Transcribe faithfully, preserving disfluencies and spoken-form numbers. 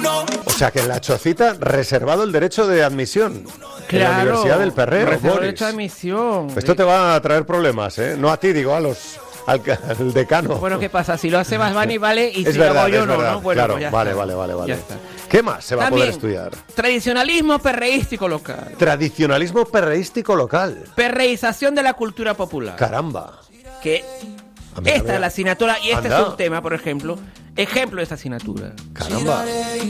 O sea que en la Chocita, reservado el derecho de admisión. Claro, en la Universidad del Perrero, reservado Boris. derecho de admisión. Esto te va a traer problemas, ¿eh? No a ti, digo, a los... Al, al decano. Bueno, ¿qué pasa? Si lo hace Basbani, vale, y es si verdad, lo hago yo, es no, verdad. ¿no? Bueno, claro, pues ya vale, está. vale, vale, vale. Ya está. ¿Qué más se va También, a poder estudiar? Tradicionalismo perreístico local. Tradicionalismo perreístico local. Perreización de la cultura popular. Caramba. Que Ah, mira, esta mira. es la asignatura y este Anda. es un tema, por ejemplo. Ejemplo de esta asignatura. Caramba.